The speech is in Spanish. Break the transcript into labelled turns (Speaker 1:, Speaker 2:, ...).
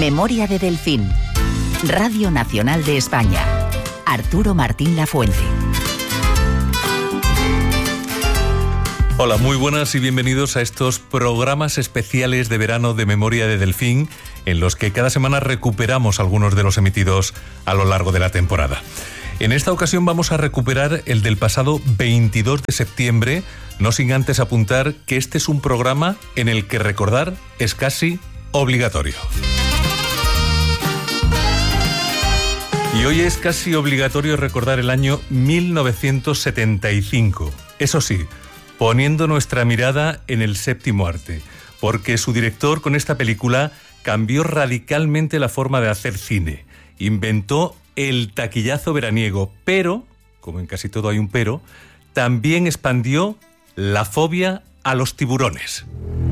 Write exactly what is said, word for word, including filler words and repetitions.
Speaker 1: Memoria de Delfín. Radio Nacional de España. Arturo Martín Lafuente.
Speaker 2: Hola, muy buenas y bienvenidos a estos programas especiales de verano de Memoria de Delfín, en los que cada semana recuperamos algunos de los emitidos a lo largo de la temporada. En esta ocasión vamos a recuperar el del pasado veintidós de septiembre, no sin antes apuntar que este es un programa en el que recordar es casi obligatorio. Y hoy es casi obligatorio recordar el año mil novecientos setenta y cinco. Eso sí, poniendo nuestra mirada en el séptimo arte, porque su director con esta película cambió radicalmente la forma de hacer cine. Inventó el taquillazo veraniego, pero, como en casi todo hay un pero, también expandió la fobia a los tiburones.